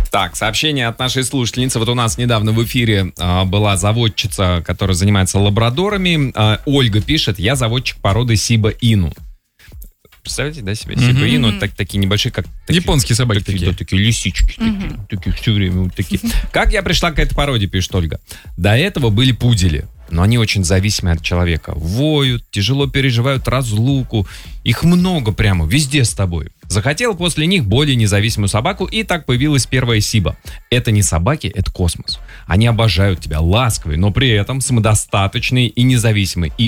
Так, сообщение от нашей слушательницы. Вот у нас недавно в эфире была заводчица, которая занимается лабрадорами. Ольга пишет: я заводчик породы Сиба Ину. Представляете, да, себе? Сиба Ину, это такие небольшие, как... Японские собаки такие. Да, такие лисички, такие все время вот такие. Как я пришла к этой породе, пишет Ольга. До этого были пудели, но они очень зависимы от человека. Воют, тяжело переживают разлуку. Их много прямо, везде с тобой. Захотел после них более независимую собаку, и так появилась первая Сиба. Это не собаки, это космос. Они обожают тебя, ласковые, но при этом самодостаточные и независимые. И